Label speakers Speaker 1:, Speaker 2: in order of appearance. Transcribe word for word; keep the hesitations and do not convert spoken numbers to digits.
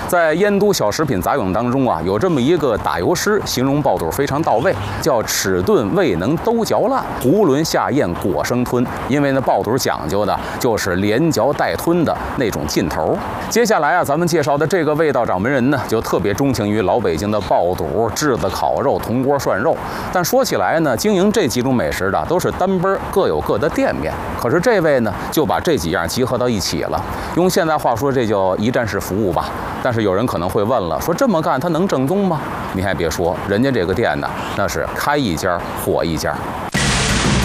Speaker 1: 在燕都小食品杂咏当中啊，有这么一个打油诗，形容爆肚非常到位，叫齿钝未能都嚼烂，囫囵下咽果生吞。因为呢，爆肚讲究的就是连嚼带吞的那种劲头。接下来啊，咱们介绍的这个味道掌门人呢，就特别钟情于老北京的爆肚、炙子烤肉、铜锅涮肉。但说起来呢，经营这几种美食的都是单杯各有各的店面，可是这位呢，就把这几样集合到一起了。用现在话说，这叫一站式服务吧。但是有人可能会问了，说这么干他能正宗吗？你还别说，人家这个店呢，那是开一家火一家。